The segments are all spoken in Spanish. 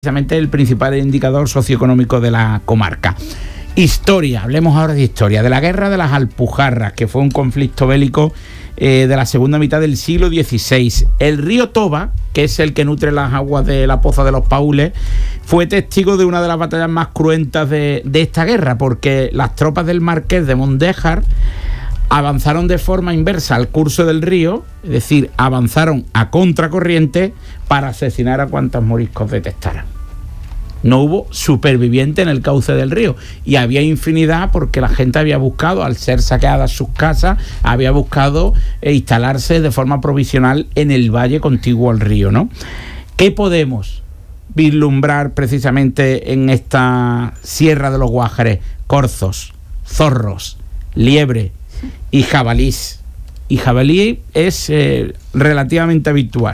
precisamente el principal indicador socioeconómico de la comarca. Historia, hablemos ahora de historia, de la guerra de las Alpujarras, que fue un conflicto bélico de la segunda mitad del siglo XVI. El río Toba, que es el que nutre las aguas de la Poza de los Paules, fue testigo de una de las batallas más cruentas de esta guerra, porque las tropas del marqués de Mondéjar avanzaron de forma inversa al curso del río, es decir, avanzaron a contracorriente para asesinar a cuantos moriscos detectaran. No hubo superviviente en el cauce del río y había infinidad porque la gente había buscado, al ser saqueadas sus casas, había buscado instalarse de forma provisional en el valle contiguo al río, ¿no? ¿Qué podemos vislumbrar precisamente en esta Sierra de los Guájares? Corzos, zorros, liebre y jabalís. Y jabalí es relativamente habitual.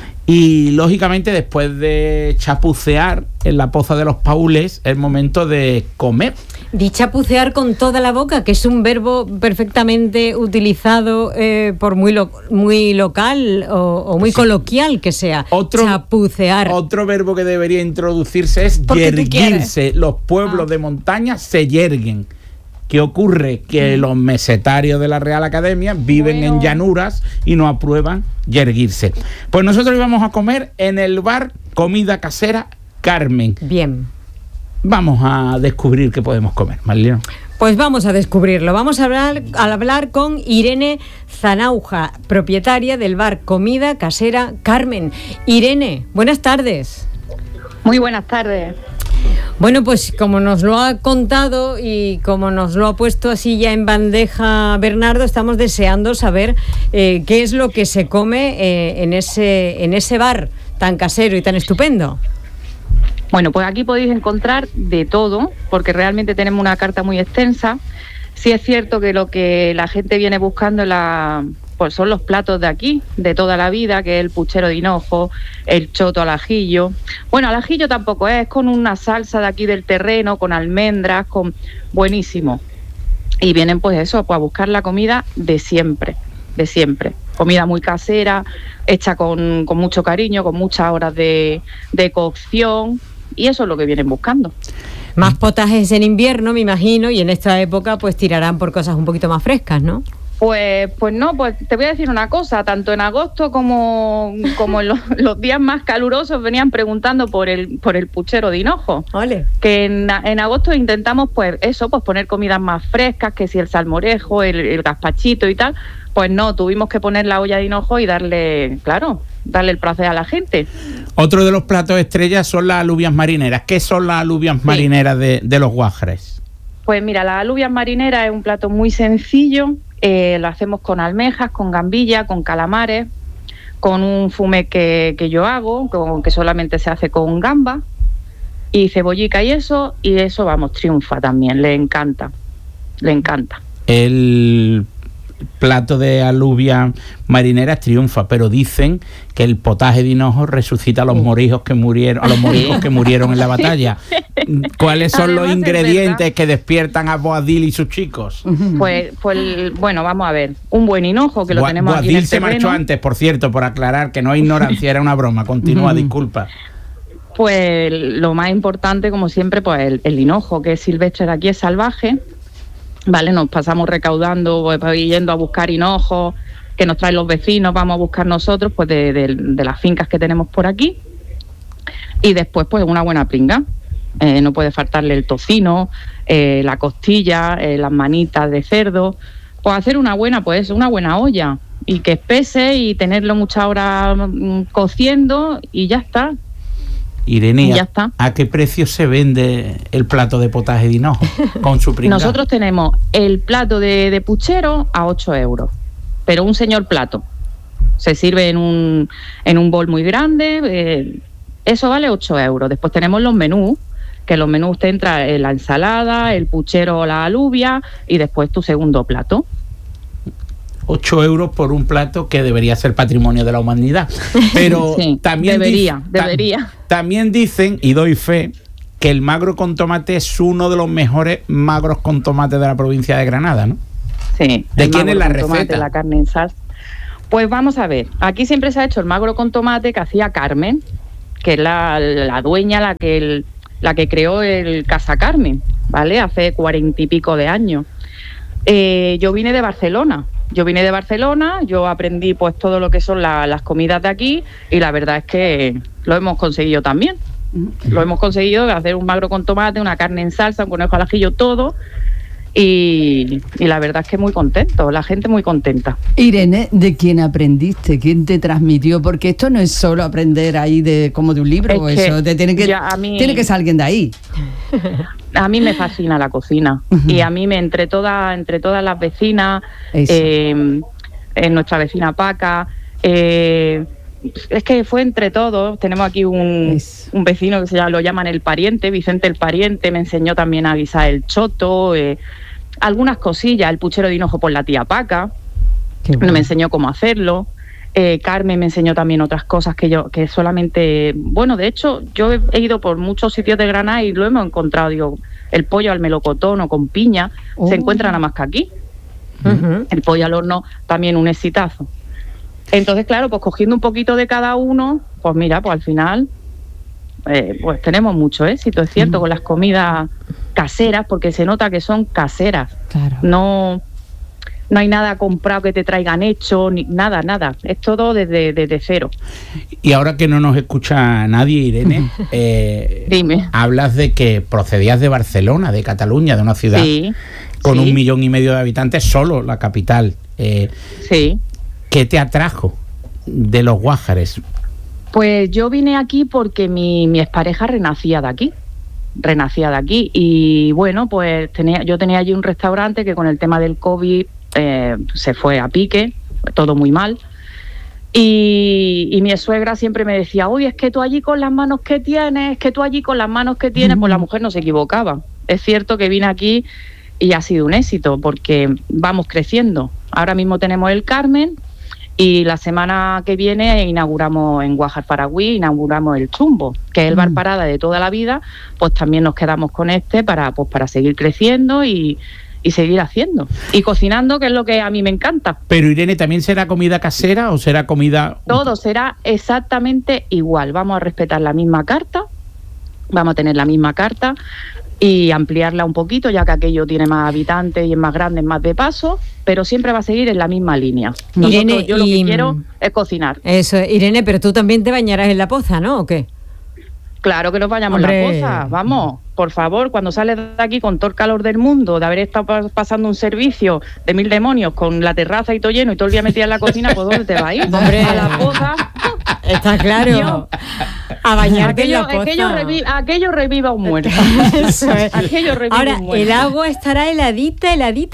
Y lógicamente después de chapucear en la Poza de los Paules es momento de comer. Di chapucear con toda la boca, que es un verbo perfectamente utilizado por muy local o muy coloquial que sea. Chapucear. Otro verbo que debería introducirse es yerguirse. Los pueblos de montaña se yerguen. ¿Qué ocurre? Que los mesetarios de la Real Academia viven en llanuras y no aprueban yerguirse. Pues nosotros íbamos a comer en el bar Comida Casera Carmen. Bien. Vamos a descubrir qué podemos comer, Marilena. Pues vamos a descubrirlo. Vamos a hablar con Irene Zanauja, propietaria del bar Comida Casera Carmen. Irene, buenas tardes. Muy buenas tardes. Bueno, pues como nos lo ha contado y como nos lo ha puesto así ya en bandeja Bernardo, estamos deseando saber qué es lo que se come en ese bar tan casero y tan estupendo. Bueno, pues aquí podéis encontrar de todo, porque realmente tenemos una carta muy extensa. Sí es cierto que lo que la gente viene buscando pues son los platos de aquí, de toda la vida, que es el puchero de hinojo, el choto al ajillo. Bueno, al ajillo tampoco es con una salsa de aquí del terreno, con almendras, buenísimo. Y vienen pues eso, pues a buscar la comida de siempre. Comida muy casera, hecha con mucho cariño, con muchas horas de cocción, y eso es lo que vienen buscando. Más potajes en invierno, me imagino, y en esta época pues tirarán por cosas un poquito más frescas, ¿no? Pues no, pues te voy a decir una cosa, tanto en agosto como en los días más calurosos venían preguntando por el puchero de hinojo. Ole. Que en agosto intentamos pues poner comidas más frescas, que si el salmorejo, el gazpachito y tal. Pues no, tuvimos que poner la olla de hinojo y darle el placer a la gente. Otro de los platos estrellas son las alubias marineras. ¿Qué son las alubias marineras de los Guájares? Pues mira, las alubias marineras es un plato muy sencillo. Lo hacemos con almejas, con gambilla, con calamares, con un fumé que yo hago, que solamente se hace con gamba y cebollica y eso vamos, triunfa también, le encanta. El plato de alubias marineras triunfa, pero dicen que el potaje de hinojo resucita a los moriscos que murieron, en la batalla. ¿Cuáles son los ingredientes que despiertan a Boabdil y sus chicos? Pues bueno, vamos a ver, un buen hinojo que lo tenemos aquí en el terreno. Boabdil se marchó antes, por cierto, por aclarar que no hay ignorancia, era una broma. Continúa, disculpa. Pues lo más importante, como siempre, pues el hinojo, que es silvestre de aquí, es salvaje. Vale, nos pasamos recaudando, pues, yendo a buscar hinojos que nos traen los vecinos, vamos a buscar nosotros pues de las fincas que tenemos por aquí, y después pues una buena pringa. No puede faltarle el tocino, la costilla, las manitas de cerdo, pues hacer una buena olla y que espese y tenerlo muchas horas cociendo y ya está. Irene, ¿a qué precio se vende el plato de potaje de hinojo con su pringao? Nosotros tenemos el plato de puchero a 8 euros, pero un señor plato. Se sirve en un bol muy grande, eso vale 8 euros. Después tenemos los menús, que los menús te entra la ensalada, el puchero o la alubia y después tu segundo plato. 8 euros por un plato que debería ser patrimonio de la humanidad. Pero sí, también debería. También dicen, y doy fe, que el magro con tomate es uno de los mejores magros con tomate de la provincia de Granada, ¿no? Sí. ¿De quién es la receta? Tomate, la carne en salsa. Pues vamos a ver, aquí siempre se ha hecho el magro con tomate que hacía Carmen, que es la dueña, la que creó el Casa Carmen, ¿vale? Hace 40 y pico de años. Yo vine de Barcelona, yo aprendí pues todo lo que son las comidas de aquí, y la verdad es que lo hemos conseguido también. Lo hemos conseguido hacer un magro con tomate, una carne en salsa, un conejo al ajillo, todo. Y la verdad es que muy contento, la gente muy contenta. Irene, ¿de quién aprendiste? ¿Quién te transmitió? Porque esto no es solo aprender ahí como de un libro, es eso, tiene que ser alguien de ahí. A mí me fascina la cocina, y a mí entre todas las vecinas, nuestra vecina Paca, es que fue entre todos. Tenemos aquí un vecino que lo llaman el pariente, Vicente el pariente, me enseñó también a guisar el choto, algunas cosillas, el puchero de hinojo por la tía Paca, bueno. Me enseñó cómo hacerlo. Carmen me enseñó también otras cosas que solamente, bueno, de hecho yo he ido por muchos sitios de Granada y lo hemos encontrado, digo, el pollo al melocotón o con piña, se encuentra nada más que aquí. El pollo al horno también un exitazo. Entonces, claro, pues cogiendo un poquito de cada uno, pues mira, pues al final pues tenemos mucho éxito, es cierto, con las comidas caseras, porque se nota que son caseras. Claro. No hay nada comprado que te traigan hecho, ni nada, es todo desde cero. Y ahora que no nos escucha nadie, Irene, dime. Hablas de que procedías de Barcelona, de Cataluña, de una ciudad con 1,5 millones de habitantes, solo la capital. Sí. ¿Qué te atrajo de los Guájares? Pues yo vine aquí porque mi expareja renacía de aquí, y bueno, pues yo tenía allí un restaurante que con el tema del COVID se fue a pique, todo muy mal, y mi suegra siempre me decía, uy, es que tú allí con las manos que tienes, pues la mujer no se equivocaba. Es cierto que vine aquí y ha sido un éxito porque vamos creciendo. Ahora mismo tenemos el Carmen, y la semana que viene inauguramos en Guájar Faragüí, inauguramos el Chumbo, que es el bar parada de toda la vida. Pues también nos quedamos con para seguir creciendo y seguir haciendo y cocinando, que es lo que a mí me encanta. Pero Irene, ¿también será comida casera o será comida...? Todo será exactamente igual. Vamos a respetar la misma carta, vamos a tener la misma carta y ampliarla un poquito, ya que aquello tiene más habitantes y es más grande, es más de paso, pero siempre va a seguir en la misma línea. Irene, yo lo que quiero es cocinar. Eso, Irene, pero tú también te bañarás en la poza, ¿no? ¿O qué? Claro que nos bañamos en la poza, vamos, por favor, cuando sales de aquí con todo el calor del mundo, de haber estado pasando un servicio de 1000 demonios con la terraza y todo lleno y todo el día metida en la cocina, pues ¿dónde te vas a ir? Hombre, a la poza. Está claro. A bañarte en la poza. Aquello reviva un muerto. Eso es. Ahora, un muerto. el agua estará heladita,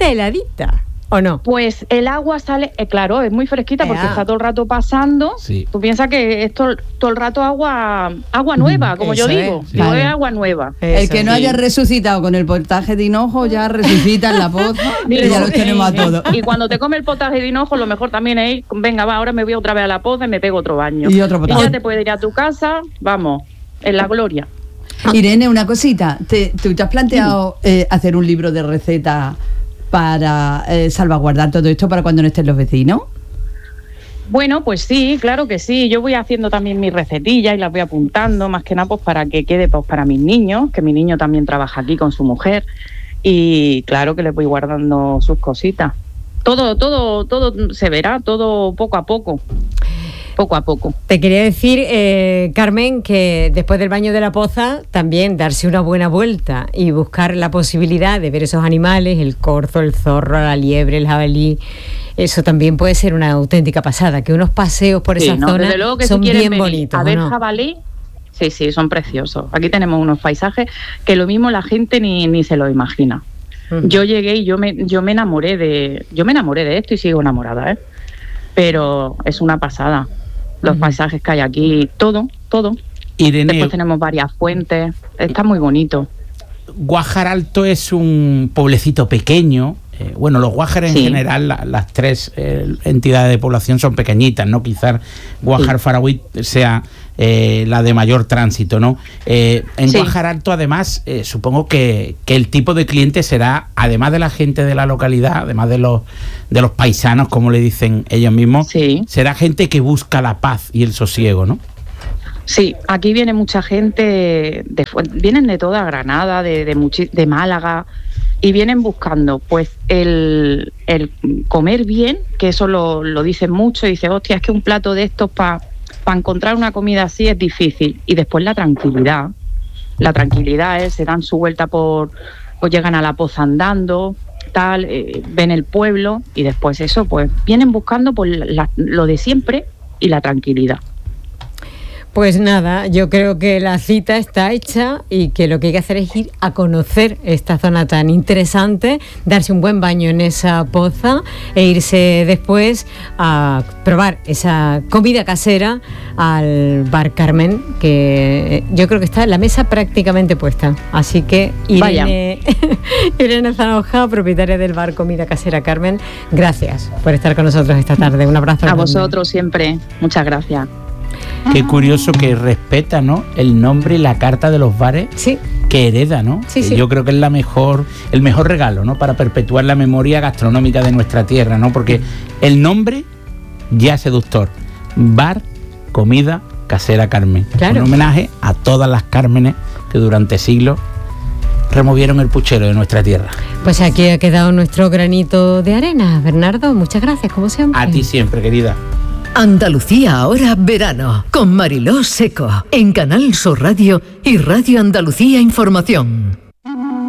¿o no? Pues el agua sale, claro, es muy fresquita porque está todo el rato pasando. Sí. Tú piensas que es todo el rato agua nueva, como yo digo. Es, claro. No es agua nueva. El que no haya resucitado con el potaje de hinojo ya resucita en la poza y ya los tenemos a todos. Y cuando te come el potaje de hinojo, lo mejor también es, venga, ahora me voy otra vez a la poza y me pego otro baño. Y otro potaje. Y ya te puedes ir a tu casa, vamos, en la gloria. Irene, una cosita, ¿tú te has planteado hacer un libro de recetas para salvaguardar todo esto para cuando no estén los vecinos? Bueno, pues sí, claro que sí. Yo voy haciendo también mis recetillas y las voy apuntando, más que nada pues para que quede pues para mis niños, que mi niño también trabaja aquí con su mujer, y claro que les voy guardando sus cositas. Todo se verá, todo poco a poco. Poco a poco. Te quería decir, Carmen, que después del baño de la poza, también darse una buena vuelta y buscar la posibilidad de ver esos animales, el corzo, el zorro, la liebre, el jabalí. Eso también puede ser una auténtica pasada, que unos paseos por esa zona son bien bonitos. A ver, jabalí, sí, son preciosos. Aquí tenemos unos paisajes que lo mismo la gente ni se lo imagina. Yo llegué y yo me enamoré de esto y sigo enamorada, pero es una pasada. Los paisajes que hay aquí, todo. Irene, después tenemos varias fuentes, está muy bonito. Guájar Alto es un pueblecito pequeño. Bueno, los Guájares en general, las tres entidades de población son pequeñitas, ¿no? Quizás Guájar Faragüí sea la de mayor tránsito, ¿no? En Guájar Alto, además, supongo que el tipo de cliente será, además de la gente de la localidad, además de los paisanos, como le dicen ellos mismos, será gente que busca la paz y el sosiego, ¿no? Sí, aquí viene mucha gente, vienen de toda Granada, de Málaga, y vienen buscando pues el comer bien, que eso lo dicen mucho, y dicen, hostia, es que un plato de estos para encontrar una comida así es difícil. Y después la tranquilidad es, se dan su vuelta pues llegan a la Poza andando, tal, ven el pueblo, y después eso, pues vienen buscando pues lo de siempre y la tranquilidad. Pues nada, yo creo que la cita está hecha y que lo que hay que hacer es ir a conocer esta zona tan interesante, darse un buen baño en esa poza e irse después a probar esa comida casera al Bar Carmen, que yo creo que está en la mesa prácticamente puesta. Así que Irene Zanoja, propietaria del Bar Comida Casera Carmen, gracias por estar con nosotros esta tarde. Un abrazo. A vosotros siempre. Muchas gracias. Qué curioso que respeta, ¿no?, el nombre y la carta de los bares, sí, que hereda, ¿no? Sí, sí. Yo creo que es el mejor regalo, ¿no?, para perpetuar la memoria gastronómica de nuestra tierra, ¿no? Porque el nombre ya es seductor. Bar Comida Casera Carmen. Claro. Un homenaje a todas las Cármenes que durante siglos removieron el puchero de nuestra tierra. Pues aquí ha quedado nuestro granito de arena. Bernardo, muchas gracias, como siempre. A ti siempre, querida. Andalucía ahora verano, con Mariló Seco, en Canal Sur Radio y Radio Andalucía Información.